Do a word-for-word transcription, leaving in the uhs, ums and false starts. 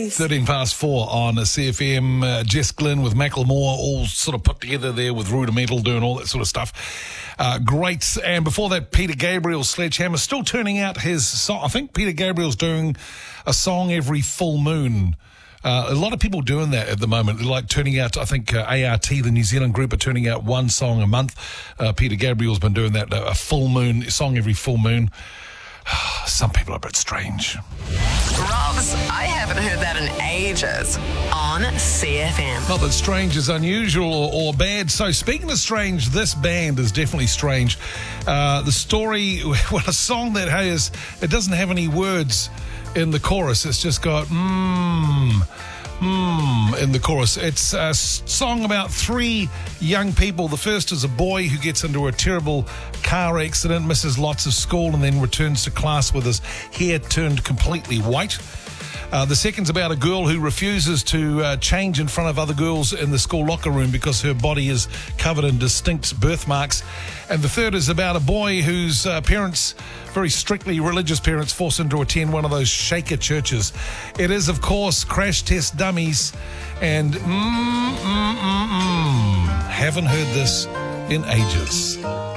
Please. thirteen past four on C F M. Uh, Jess Glynn with Macklemore, all sort of put together there with Rudimental, doing all that sort of stuff. Uh, great. And before that, Peter Gabriel's Sledgehammer, still turning out his song. I think Peter Gabriel's doing a song every full moon. Uh, a lot of people doing that at the moment. They're like turning out, I think uh, A R T, the New Zealand group, are turning out one song a month. Uh, Peter Gabriel's been doing that, a full moon, a song every full moon. Some people are a bit strange. Robs, I haven't heard that in ages on C F M. Not that strange is unusual or, or bad. So speaking of strange, this band is definitely strange. Uh, the story, well, a song that has, it doesn't have any words in the chorus. It's just got mmm, mmm in the chorus. It's a song about three young people. The first is a boy who gets into a terrible car accident, misses lots of school, and then returns to class with his hair turned completely white. Uh, the second's about a girl who refuses to uh, change in front of other girls in the school locker room because her body is covered in distinct birthmarks. And the third is about a boy whose uh, parents, very strictly religious parents, force him to attend one of those shaker churches. It is, of course, Crash Test Dummies. And mm, mm, mm, mm, haven't heard this in ages.